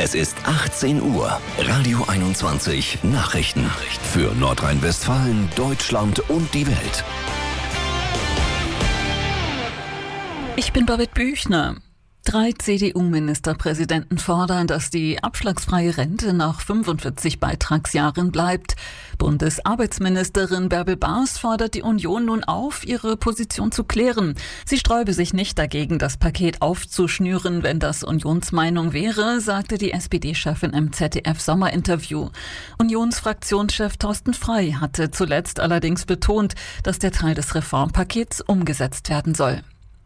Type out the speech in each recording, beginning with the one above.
Es ist 18 Uhr. Radio 21 Nachrichten. Für Nordrhein-Westfalen, Deutschland und die Welt. Ich bin Babette Büchner. 3 CDU-Ministerpräsidenten fordern, dass die abschlagsfreie Rente nach 45 Beitragsjahren bleibt. Bundesarbeitsministerin Bärbel Baas fordert die Union nun auf, ihre Position zu klären. Sie sträube sich nicht dagegen, das Paket aufzuschnüren, wenn das Unionsmeinung wäre, sagte die SPD-Chefin im ZDF-Sommerinterview. Unionsfraktionschef Thorsten Frey hatte zuletzt allerdings betont, dass der Teil des Reformpakets umgesetzt werden soll.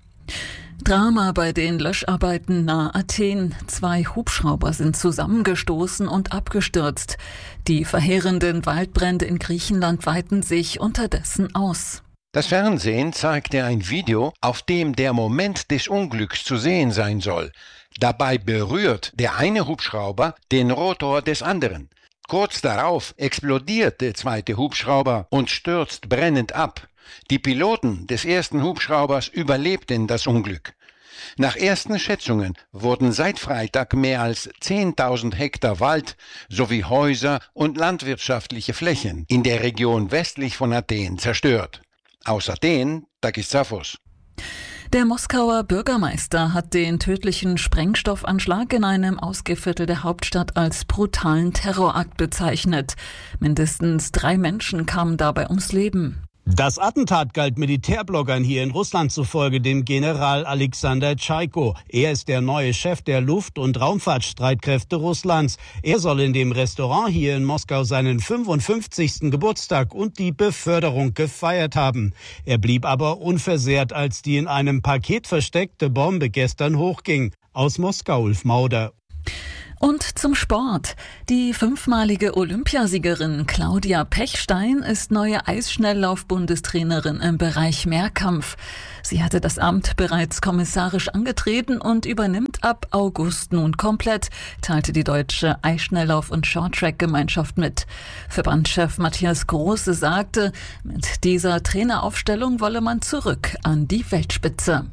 Drama bei den Löscharbeiten nahe Athen. 2 Hubschrauber sind zusammengestoßen und abgestürzt. Die verheerenden Waldbrände in Griechenland weiten sich unterdessen aus. Das Fernsehen zeigte ein Video, auf dem der Moment des Unglücks zu sehen sein soll. Dabei berührt der eine Hubschrauber den Rotor des anderen. Kurz darauf explodiert der zweite Hubschrauber und stürzt brennend ab. Die Piloten des ersten Hubschraubers überlebten das Unglück. Nach ersten Schätzungen wurden seit Freitag mehr als 10.000 Hektar Wald sowie Häuser und landwirtschaftliche Flächen in der Region westlich von Athen zerstört. Aus Athen, Takis Zaphos. Der Moskauer Bürgermeister hat den tödlichen Sprengstoffanschlag in einem Ausgehviertel der Hauptstadt als brutalen Terrorakt bezeichnet. Mindestens 3 Menschen kamen dabei ums Leben. Das Attentat galt Militärbloggern hier in Russland zufolge dem General Alexander Tschaiko. Er ist der neue Chef der Luft- und Raumfahrtstreitkräfte Russlands. Er soll in dem Restaurant hier in Moskau seinen 55. Geburtstag und die Beförderung gefeiert haben. Er blieb aber unversehrt, als die in einem Paket versteckte Bombe gestern hochging. Aus Moskau, Ulf Mauder. Und zum Sport. Die 5-malige Olympiasiegerin Claudia Pechstein ist neue Eisschnelllauf-Bundestrainerin im Bereich Mehrkampf. Sie hatte das Amt bereits kommissarisch angetreten und übernimmt ab August nun komplett, teilte die deutsche Eisschnelllauf- und Shorttrack-Gemeinschaft mit. Verbandschef Matthias Große sagte, mit dieser Traineraufstellung wolle man zurück an die Weltspitze.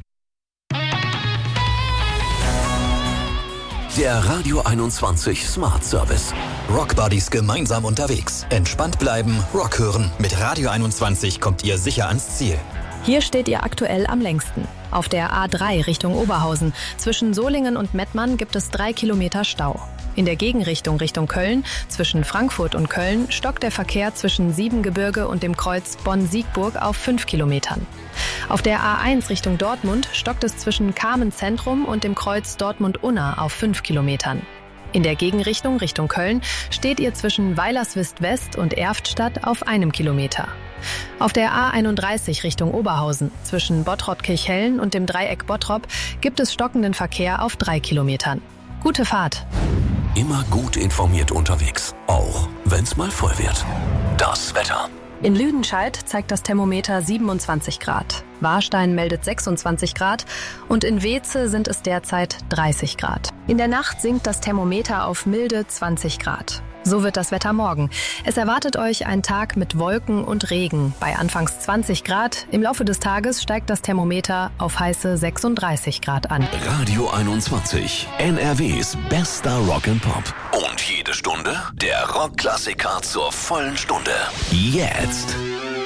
Der Radio 21 Smart Service. Rockbuddies gemeinsam unterwegs. Entspannt bleiben, Rock hören. Mit Radio 21 kommt ihr sicher ans Ziel. Hier steht ihr aktuell am längsten. Auf der A3 Richtung Oberhausen. Zwischen Solingen und Mettmann gibt es 3 Kilometer Stau. In der Gegenrichtung Richtung Köln, zwischen Frankfurt und Köln, stockt der Verkehr zwischen Siebengebirge und dem Kreuz Bonn-Siegburg auf 5 Kilometern. Auf der A1 Richtung Dortmund stockt es zwischen Kamen-Zentrum und dem Kreuz Dortmund-Unna auf 5 Kilometern. In der Gegenrichtung Richtung Köln steht ihr zwischen Weilerswist-West und Erftstadt auf 1 Kilometer. Auf der A31 Richtung Oberhausen, zwischen Bottrop-Kirchhellen und dem Dreieck Bottrop, gibt es stockenden Verkehr auf 3 Kilometern. Gute Fahrt! Immer gut informiert unterwegs, auch wenn's mal voll wird. Das Wetter. In Lüdenscheid zeigt das Thermometer 27 Grad. Warstein meldet 26 Grad und in Weeze sind es derzeit 30 Grad. In der Nacht sinkt das Thermometer auf milde 20 Grad. So wird das Wetter morgen. Es erwartet euch ein Tag mit Wolken und Regen bei anfangs 20 Grad. Im Laufe des Tages steigt das Thermometer auf heiße 36 Grad an. Radio 21, NRWs bester Rock and Pop. Und jede Stunde der Rockklassiker zur vollen Stunde. Jetzt.